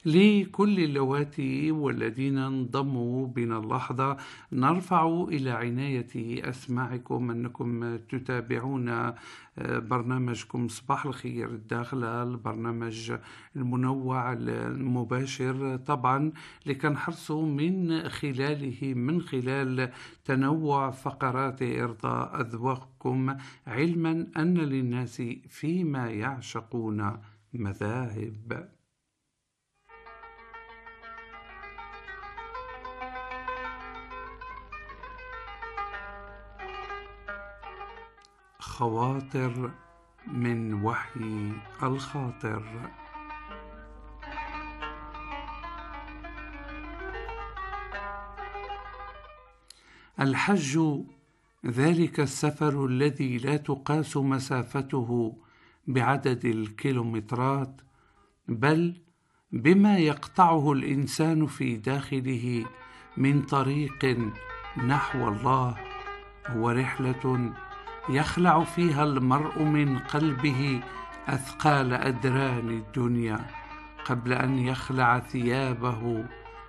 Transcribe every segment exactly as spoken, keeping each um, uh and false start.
لكل اللواتي والذين انضموا بنا اللحظة، نرفع إلى عناية أسماعكم أنكم تتابعون آه، برنامجكم صباح الخير الداخل البرنامج المنوع المباشر، طبعا لكنحرصوا من خلاله من خلال تنوع فقرات إرضاء أذواقكم، علما أن للناس فيما يعشقون مذاهب. خواطر من وحي الخاطر. الحج ذلك السفر الذي لا تقاس مسافته بعدد الكيلومترات، بل بما يقطعه الإنسان في داخله من طريق نحو الله. هو رحلة يخلع فيها المرء من قلبه أثقال أدران الدنيا قبل أن يخلع ثيابه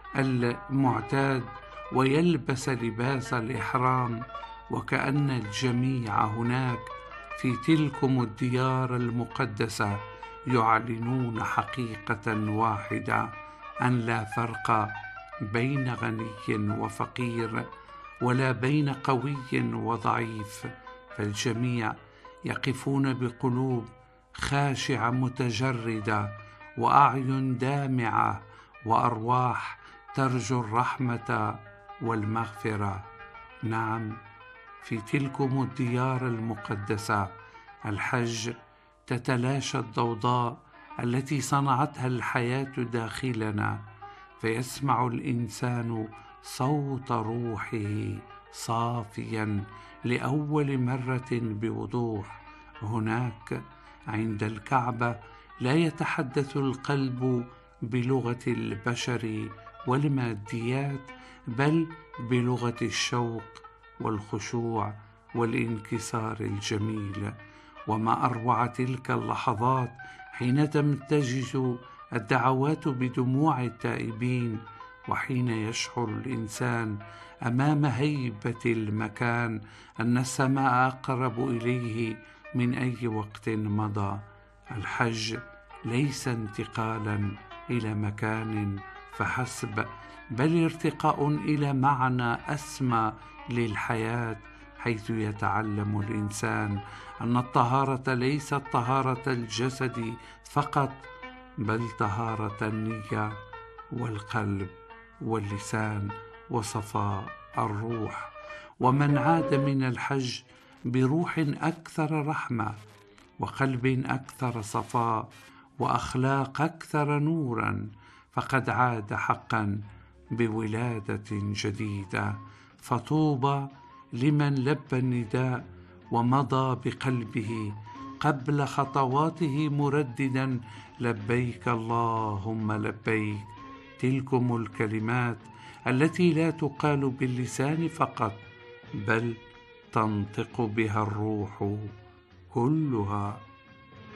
المعتاد ويلبس لباس الإحرام، وكأن الجميع هناك في تلكم الديار المقدسة يعلنون حقيقة واحدة، أن لا فرق بين غني وفقير ولا بين قوي وضعيف، فالجميع يقفون بقلوب خاشعة متجردة وأعين دامعة وأرواح ترجو الرحمة والمغفرة. نعم، في تلكم الديار المقدسة الحج تتلاشى الضوضاء التي صنعتها الحياة داخلنا، فيسمع الإنسان صوت روحه صافيا لأول مرة بوضوح. هناك عند الكعبة لا يتحدث القلب بلغة البشر والماديات، بل بلغة الشوق والخشوع والانكسار الجميل. وما أروع تلك اللحظات حين تمتزج الدعوات بدموع التائبين، وحين يشعر الإنسان أمام هيبة المكان أن السماء أقرب إليه من أي وقت مضى. الحج ليس انتقالا إلى مكان فحسب، بل ارتقاء إلى معنى أسمى للحياة، حيث يتعلم الإنسان أن الطهارة ليست طهارة الجسد فقط، بل طهارة النية والقلب واللسان وصفاء الروح. ومن عاد من الحج بروح أكثر رحمة وقلب أكثر صفاء وأخلاق أكثر نورا، فقد عاد حقا بولادة جديدة. فطوبى لمن لبى النداء ومضى بقلبه قبل خطواته مرددا لبيك اللهم لبيك. تلكم الكلمات التي لا تقال باللسان فقط، بل تنطق بها الروح كلها.